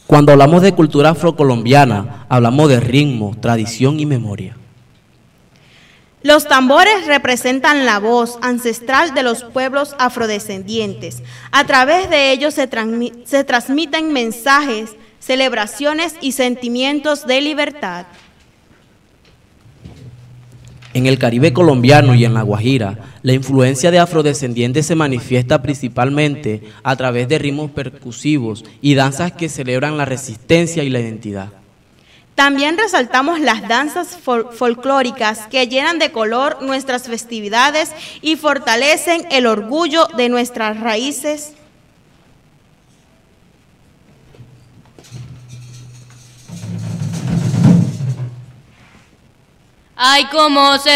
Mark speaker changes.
Speaker 1: Cuando hablamos de cultura afrocolombiana, hablamos de ritmo, tradición y memoria.
Speaker 2: Los tambores representan la voz ancestral de los pueblos afrodescendientes. A través de ellos se transmiten mensajes, celebraciones y sentimientos de libertad.
Speaker 1: En el Caribe colombiano y en La Guajira, la influencia de afrodescendientes se manifiesta principalmente a través de ritmos percusivos y danzas que celebran la resistencia y la identidad.
Speaker 2: También resaltamos las danzas folclóricas que llenan de color nuestras festividades y fortalecen el orgullo de nuestras raíces.
Speaker 3: Ay, cómo se